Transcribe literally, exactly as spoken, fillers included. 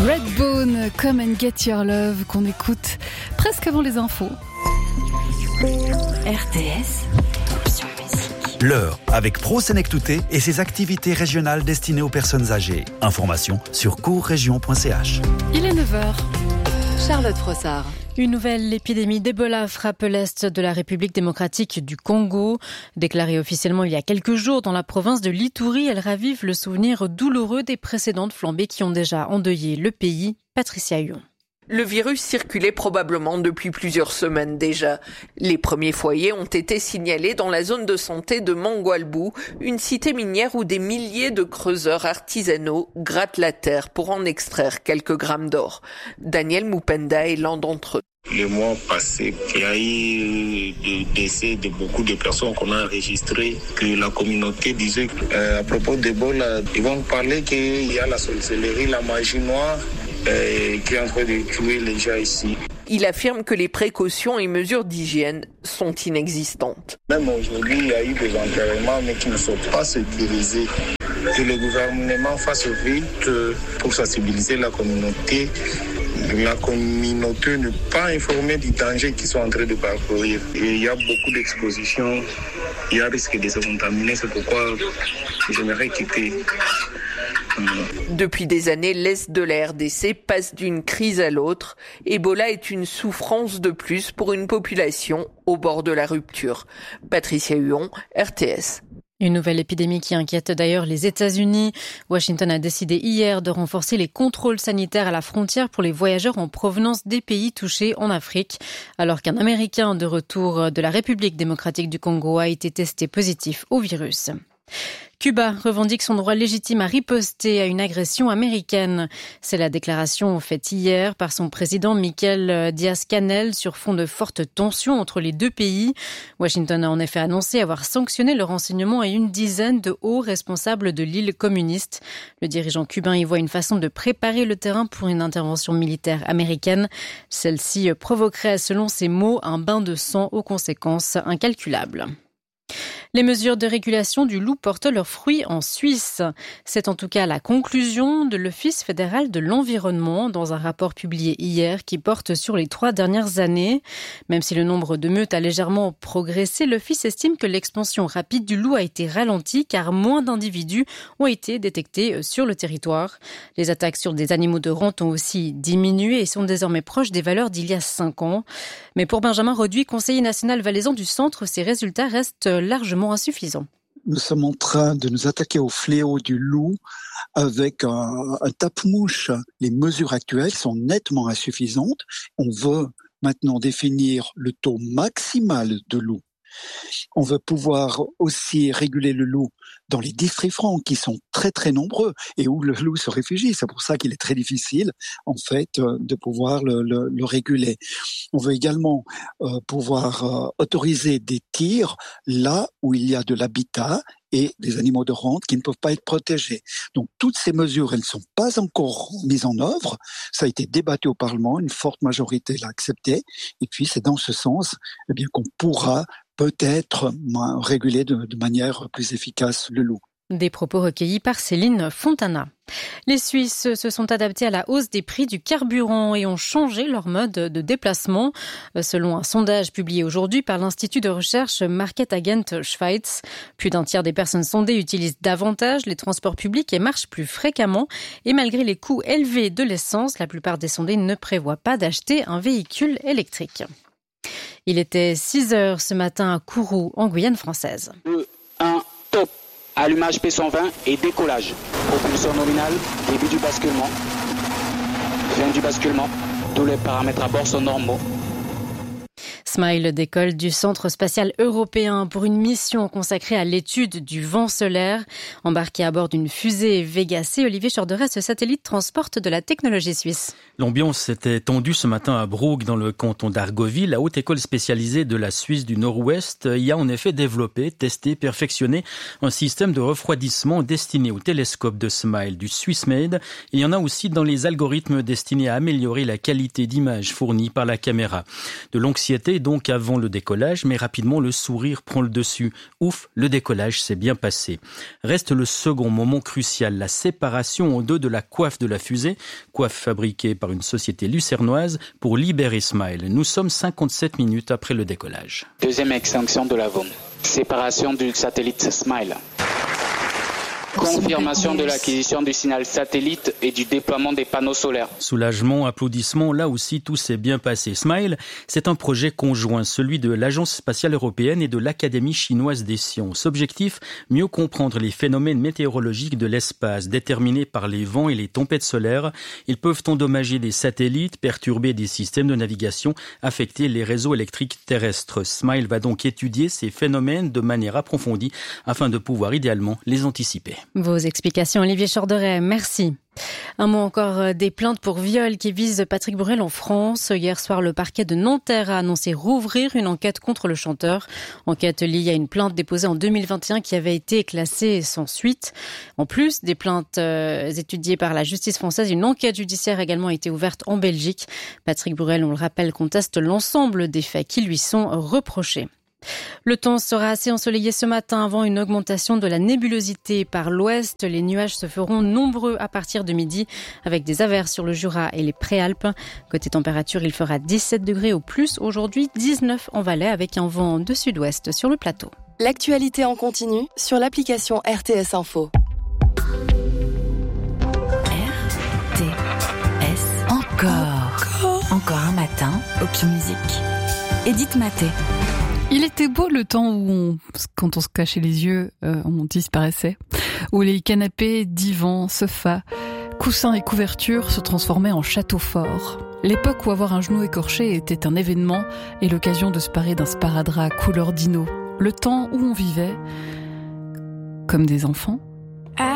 Redbone, Come and Get Your Love, qu'on écoute presque avant les infos. R T S, option musique. L'heure avec Pro Senectouté et ses activités régionales destinées aux personnes âgées. Information sur courregion point c h. Il est neuf heures. Charlotte Frossard. Une nouvelle épidémie d'Ebola frappe l'Est de la République démocratique du Congo. Déclarée officiellement il y a quelques jours dans la province de l'Ituri, elle ravive le souvenir douloureux des précédentes flambées qui ont déjà endeuillé le pays. Patricia Huon. Le virus circulait probablement depuis plusieurs semaines déjà. Les premiers foyers ont été signalés dans la zone de santé de Mangwalbou, une cité minière où des milliers de creuseurs artisanaux grattent la terre pour en extraire quelques grammes d'or. Daniel Mupenda est l'un d'entre eux. Le mois passé, il y a eu des décès de beaucoup de personnes qu'on a enregistrées, que la communauté disait euh, à propos d'Ebola, ils vont parler qu'il y a la sorcellerie, la magie noire, euh, qui est en train de tuer les gens ici. Il affirme que les précautions et mesures d'hygiène sont inexistantes. Même aujourd'hui, il y a eu des enterrements, mais qui ne sont pas sécurisés. Que le gouvernement fasse vite pour sensibiliser la communauté. La communauté n'est pas informée du danger qu'ils sont en train de parcourir. Et il y a beaucoup d'expositions, il y a risque de se contaminer, c'est pourquoi j'aimerais quitter. Depuis des années, l'Est de la R D C passe d'une crise à l'autre. Ebola est une souffrance de plus pour une population au bord de la rupture. Patricia Huon, R T S. Une nouvelle épidémie qui inquiète d'ailleurs les États-Unis. Washington a décidé hier de renforcer les contrôles sanitaires à la frontière pour les voyageurs en provenance des pays touchés en Afrique, alors qu'un Américain de retour de la République démocratique du Congo a été testé positif au virus. Cuba revendique son droit légitime à riposter à une agression américaine. C'est la déclaration faite hier par son président Miguel Díaz-Canel sur fond de fortes tensions entre les deux pays. Washington a en effet annoncé avoir sanctionné le renseignement et une dizaine de hauts responsables de l'île communiste. Le dirigeant cubain y voit une façon de préparer le terrain pour une intervention militaire américaine. Celle-ci provoquerait, selon ses mots, un bain de sang aux conséquences incalculables. Les mesures de régulation du loup portent leurs fruits en Suisse. C'est en tout cas la conclusion de l'Office fédéral de l'environnement dans un rapport publié hier qui porte sur les trois dernières années. Même si le nombre de meutes a légèrement progressé, l'Office estime que l'expansion rapide du loup a été ralentie car moins d'individus ont été détectés sur le territoire. Les attaques sur des animaux de rente ont aussi diminué et sont désormais proches des valeurs d'il y a cinq ans. Mais pour Benjamin Roduit, conseiller national valaisan du centre, ces résultats restent largement insuffisant. Nous sommes en train de nous attaquer au fléau du loup avec un, un tape-mouche. Les mesures actuelles sont nettement insuffisantes. On veut maintenant définir le taux maximal de loup. On veut pouvoir aussi réguler le loup dans les districts francs qui sont très très nombreux et où le loup se réfugie. C'est pour ça qu'il est très difficile en fait de pouvoir le, le, le réguler. On veut également euh, pouvoir euh, autoriser des tirs là où il y a de l'habitat et des animaux de rente qui ne peuvent pas être protégés. Donc toutes ces mesures, elles ne sont pas encore mises en œuvre. Ça a été débattu au Parlement, une forte majorité l'a accepté. Et puis c'est dans ce sens eh bien, qu'on pourra peut-être réguler de, de manière plus efficace le loup. Des propos recueillis par Céline Fontana. Les Suisses se sont adaptés à la hausse des prix du carburant et ont changé leur mode de déplacement. Selon un sondage publié aujourd'hui par l'Institut de recherche Market Agent Schweiz, plus d'un tiers des personnes sondées utilisent davantage les transports publics et marchent plus fréquemment. Et malgré les coûts élevés de l'essence, la plupart des sondés ne prévoient pas d'acheter un véhicule électrique. Il était six heures ce matin à Kourou, en Guyane française. deux, un, top. Allumage P cent vingt et décollage. Propulsion nominale, début du basculement. Fin du basculement. Tous les paramètres à bord sont normaux. Smile décolle du Centre spatial européen pour une mission consacrée à l'étude du vent solaire. Embarqué à bord d'une fusée Vega C, Olivier Chorderès, ce satellite transporte de la technologie suisse. L'ambiance était tendue ce matin à Brugg, dans le canton d'Argovie. La haute école spécialisée de la Suisse du Nord-Ouest y a en effet développé, testé, perfectionné un système de refroidissement destiné au télescope de Smile du SwissMade. Il y en a aussi dans les algorithmes destinés à améliorer la qualité d'image fournie par la caméra. De l'anxiété donc avant le décollage, mais rapidement le sourire prend le dessus. Ouf, le décollage s'est bien passé. Reste le second moment crucial, la séparation en deux de la coiffe de la fusée, coiffe fabriquée par une société lucernoise pour libérer Smile. Nous sommes cinquante-sept minutes après le décollage. Deuxième extinction de la bombe. Séparation du satellite Smile. Confirmation de l'acquisition du signal satellite et du déploiement des panneaux solaires. Soulagement, applaudissements, là aussi tout s'est bien passé. Smile, c'est un projet conjoint, celui de l'Agence spatiale européenne et de l'Académie chinoise des sciences. Objectif, mieux comprendre les phénomènes météorologiques de l'espace, déterminés par les vents et les tempêtes solaires. Ils peuvent endommager des satellites, perturber des systèmes de navigation, affecter les réseaux électriques terrestres. Smile va donc étudier ces phénomènes de manière approfondie afin de pouvoir idéalement les anticiper. Vos explications, Olivier Chorderet, merci. Un mot encore des plaintes pour viol qui visent Patrick Borel en France. Hier soir, le parquet de Nanterre a annoncé rouvrir une enquête contre le chanteur. Enquête liée à une plainte déposée en deux mille vingt et un qui avait été classée sans suite. En plus des plaintes euh, étudiées par la justice française, une enquête judiciaire a également été ouverte en Belgique. Patrick Borel, on le rappelle, conteste l'ensemble des faits qui lui sont reprochés. Le temps sera assez ensoleillé ce matin avant une augmentation de la nébulosité par l'ouest. Les nuages se feront nombreux à partir de midi avec des averses sur le Jura et les Préalpes. Côté température, il fera dix-sept degrés au plus aujourd'hui, dix-neuf en Valais avec un vent de sud-ouest sur le plateau. L'actualité en continu sur l'application R T S Info. R T S Encore. Encore, Encore un matin, Option Musique. Edith Maté. Il était beau le temps où, on, quand on se cachait les yeux, euh, on disparaissait. Où les canapés, divans, sofas, coussins et couvertures se transformaient en châteaux forts. L'époque où avoir un genou écorché était un événement et l'occasion de se parer d'un sparadrap couleur dino. Le temps où on vivait comme des enfants.